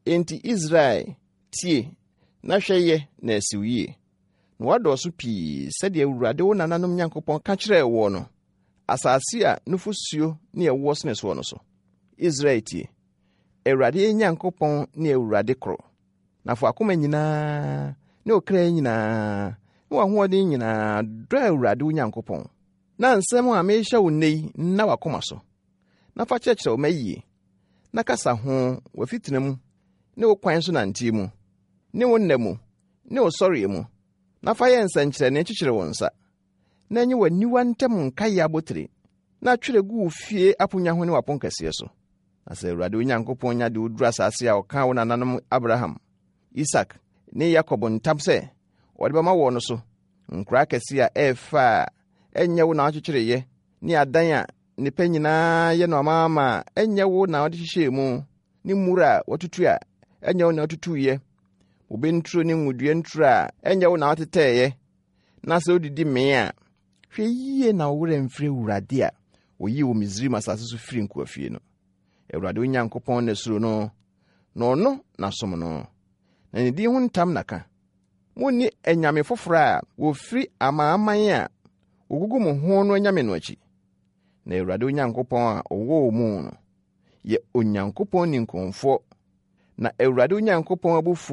enti Israel tie na hweye na asiwie na wadoso pii sɛde Awurade wo nananom Nyankopɔn ka kyerɛ wo no asase a nufusuo ne ɛwɔ sene so no so. Israel tie Awurade Nyankopɔn ne Awurade koro na fa akoma nyinaa ne okra nyinaa ne wahoɔden nyinaa dɔ Awurade wo Nyankopɔn na nsɛm a mehyɛ wo nei na wakoma so na fa kyerɛkyerɛ wo mayie na kasa ho wafitina mu ne wo kwan so nante mu ne wo nna mu ne wo sɔre mu na fa yɛ nsɛnkyerɛnne kyekyere wo nsa na nye waniwa ntam nkae abotire na twere gu wo fie aponya ho ne wapon kɛseɛ so. Na sɛ Awurade wo Nyankopɔn nya de wo duru asase a ɔka wo nananom Abraham, Isak ne Yakob ntam sɛ ɔde bɛma wɔ no so nkura kɛse a ɛfa ɛnyɛ wo na akyekyereyɛ ne adan a nipa nyinaa yɛ no amaama ɛnyɛ wo na ɔde hyehyɛ mu ne mura watutu a ɛnyɛ wo na watutuye obenturo ne ngudue nturo a ɛnyɛ wo na watetɛɛ na sɛ odidi mee a hwɛ yie na wura mfiri Awurade a oyi wo Misraim asase so firi nkoafie no. Awurade wo Nyankopɔn na suro no na ɔno na som no na ne din ho ntam naka monni anyame foforo a wofiri amaaman a ogugu mo ho no anyame no akyi. Na Awurade wo Nyankopɔn a ɔwɔ mu no yɛ Onyankopɔn ninkonfo na Awurade wo Nyankopɔn abufu